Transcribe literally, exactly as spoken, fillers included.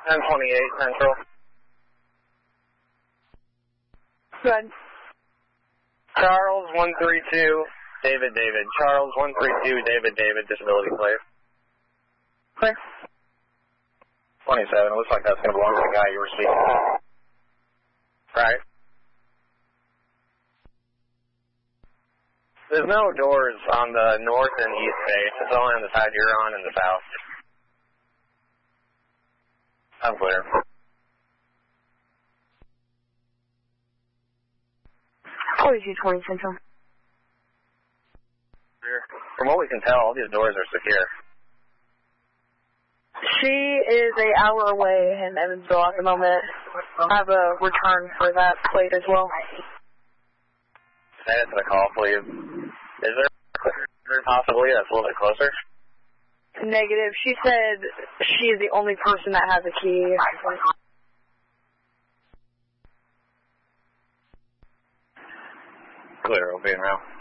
ten twenty-eight Central. Good. Charles, one three two, David, David. Charles, one three two, David, David, disability claim. Clear. twenty-seven, it looks like that's going to belong to the guy you were speaking to. Right. There's no doors on the north and east face. It's only on the side you're on and the south. I'm clear. forty-two twenty Central. From what we can tell, all these doors are secure. She is an hour away in Evansville at the moment. I have a return for that plate as well. Say it to the call, please. Is there possibly that's a little bit closer? Negative. She said she is the only person that has a key. Clear, we'll be in route.